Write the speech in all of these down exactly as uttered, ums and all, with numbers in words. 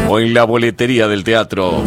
o en la boletería del teatro.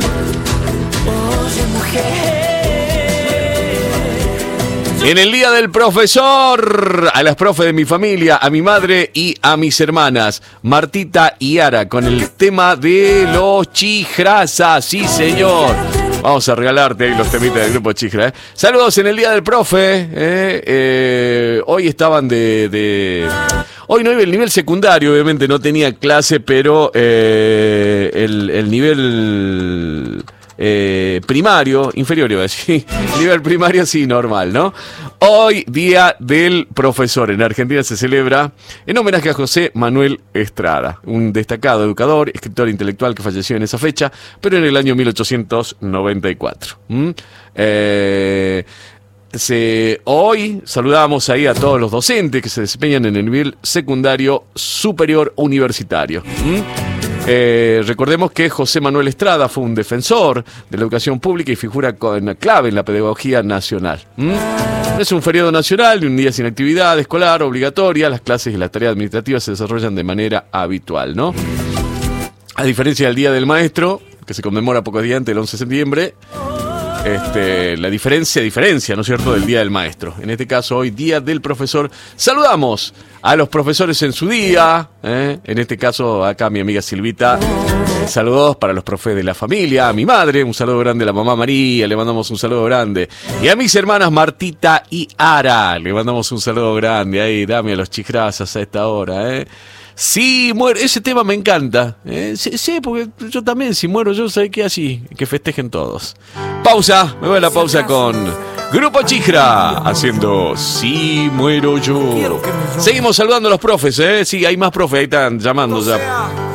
En el Día del Profesor, a las profes de mi familia, a mi madre y a mis hermanas, Martita y Ara, con el tema de los Chijrazas, sí señor. Vamos a regalarte ahí los temitas del grupo Chijra, ¿eh? Saludos en el Día del Profe, ¿eh? Eh, hoy estaban de, de... Hoy no iba el nivel secundario, obviamente no tenía clase, pero eh, el, el nivel... Eh, primario, inferior iba a decir, nivel primario sí, normal, ¿no? Hoy, Día del Profesor. En Argentina se celebra en homenaje a José Manuel Estrada, un destacado educador, escritor intelectual que falleció en esa fecha, pero en el año mil ochocientos noventa y cuatro. ¿Mm? Eh... Se, hoy saludamos ahí a todos los docentes que se desempeñan en el nivel secundario superior universitario. ¿Mm? Eh, recordemos que José Manuel Estrada fue un defensor de la educación pública y figura con clave en la pedagogía nacional. ¿Mm? Es un feriado nacional y un día sin actividad escolar obligatoria. Las clases y las tareas administrativas se desarrollan de manera habitual, ¿no? A diferencia del Día del Maestro, que se conmemora pocos días antes del once de septiembre, Este, la diferencia, diferencia, ¿no es cierto?, del Día del Maestro. En este caso, hoy, Día del Profesor. Saludamos a los profesores en su día, ¿eh? En este caso, acá mi amiga Silvita. Eh, saludos para los profes de la familia, a mi madre, un saludo grande a la mamá María, le mandamos un saludo grande. Y a mis hermanas Martita y Ara, le mandamos un saludo grande. Ahí, dame a los chijrazas a esta hora, ¿eh? Sí, muero. Ese tema me encanta. ¿eh? Sí, sí, porque yo también, si muero yo, sé que así, que festejen todos. Pausa, me voy a la pausa con Grupo Chijra, haciendo Si Muero Yo. Seguimos saludando a los profes, ¿eh? Sí, hay más profes, ahí están llamando ya.